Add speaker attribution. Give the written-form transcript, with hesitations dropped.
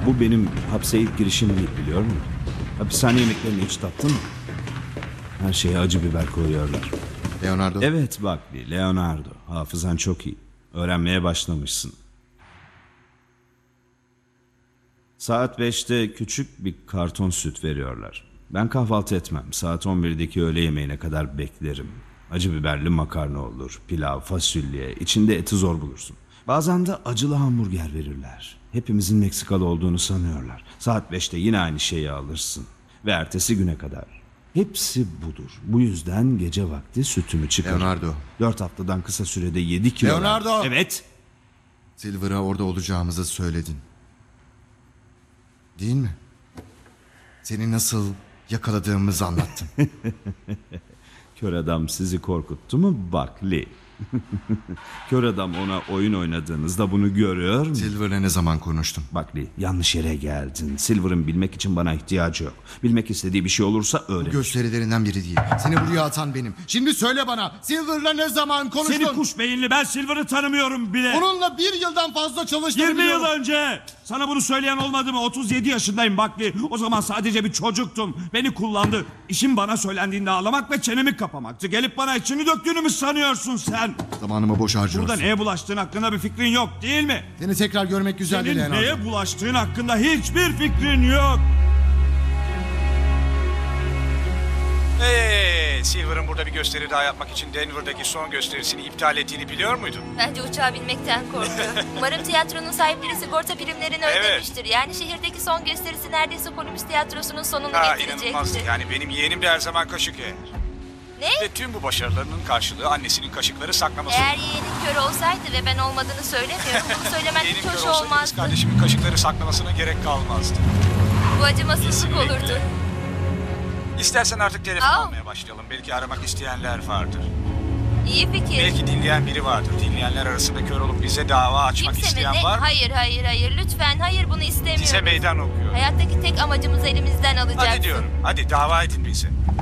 Speaker 1: Bu benim hapse ilk girişim değil, biliyor musun? Hapishane yemeklerini hiç tattın mı? Her şeye acı biber koyuyorlar.
Speaker 2: Leonardo.
Speaker 1: Evet Buckley, Leonardo. Hafızan çok iyi. Öğrenmeye başlamışsın. Saat 5'te küçük bir karton süt veriyorlar. Ben kahvaltı etmem. Saat 11'deki öğle yemeğine kadar beklerim. Acı biberli makarna olur, pilav, fasulye, içinde eti zor bulursun. Bazen de acılı hamburger verirler. Hepimizin Meksikalı olduğunu sanıyorlar. Saat 5'te yine aynı şeyi alırsın. Ve ertesi güne kadar. Hepsi budur. Bu yüzden gece vakti sütümü çıkarırım.
Speaker 2: Leonardo.
Speaker 1: 4 haftadan kısa sürede 7 kilo.
Speaker 2: Leonardo!
Speaker 1: Evet.
Speaker 2: Silver'a orada olacağımızı söyledin. Değil mi? Seni nasıl yakaladığımızı anlattın.
Speaker 1: Kör adam sizi korkuttu mu Buckley? Kör adam ona oyun oynadığınızda bunu görüyor mu?
Speaker 2: Silver'la ne zaman konuştun?
Speaker 1: Buckley, yanlış yere geldin. Silver'ın bilmek için bana ihtiyacı yok. Bilmek istediği bir şey olursa öğrenir.
Speaker 2: Gösterilerinden biri değil. Seni buraya atan benim. Şimdi söyle bana, Silver'la ne zaman konuştun?
Speaker 1: Seni kuş beyinli, ben Silver'ı tanımıyorum bile.
Speaker 2: Onunla 1 yıldan fazla çalıştığını
Speaker 1: 20 yıl
Speaker 2: biliyorum.
Speaker 1: önce. Sana bunu söyleyen olmadı mı? 37 yaşındayım Buckley. O zaman sadece bir çocuktum. Beni kullandı. İşim bana söylendiğinde ağlamak ve çenemi kapamaktı. Gelip bana içini döktüğünü mü sanıyorsun sen?
Speaker 2: Zamanımı boş harcıyorsun.
Speaker 1: Burada neye bulaştığın hakkında bir fikrin yok değil mi?
Speaker 2: Seni tekrar görmek güzel değil
Speaker 1: Senin
Speaker 2: Leonardo.
Speaker 1: neye bulaştığın hakkında hiçbir fikrin yok.
Speaker 3: Silver'ın burada bir gösteri daha yapmak için Denver'daki son gösterisini iptal ettiğini biliyor muydun?
Speaker 4: Bence uçağa binmekten korkuyor. Umarım tiyatronun sahipleri sigorta primlerini
Speaker 3: Evet.
Speaker 4: ödemiştir. Yani şehirdeki son gösterisi neredeyse Columbus Tiyatrosu'nun sonunu
Speaker 3: Ha,
Speaker 4: getirecektir.
Speaker 3: inanılmaz. Yani benim yeğenim de her zaman kaşık yer.
Speaker 4: Ne?
Speaker 3: Ve tüm bu başarılarının karşılığı annesinin kaşıkları saklaması.
Speaker 4: Eğer yeğenin kör olsaydı ve ben olmadığını söylemiyorum, bunu söylemek
Speaker 3: Yeğenim
Speaker 4: hiç
Speaker 3: kör
Speaker 4: hoş
Speaker 3: olsaydı kız
Speaker 4: olmazdı.
Speaker 3: kardeşimin kaşıkları saklamasına gerek kalmazdı.
Speaker 4: Bu acımasızlık
Speaker 3: Kesinlikle.
Speaker 4: olurdu.
Speaker 3: İstersen artık telefon
Speaker 4: Aa.
Speaker 3: almaya başlayalım. Belki aramak isteyenler vardır.
Speaker 4: İyi fikir.
Speaker 3: Belki dinleyen biri vardır. Dinleyenler arasında kör olup bize dava açmak
Speaker 4: Kimse mi?
Speaker 3: isteyen
Speaker 4: Ne?
Speaker 3: var mı?
Speaker 4: Hayır. Lütfen, hayır bunu istemiyorum.
Speaker 3: Size meydan okuyor.
Speaker 4: Hayattaki tek amacımız elimizden alacak.
Speaker 3: Hadi diyorum. Hadi dava edin bizi.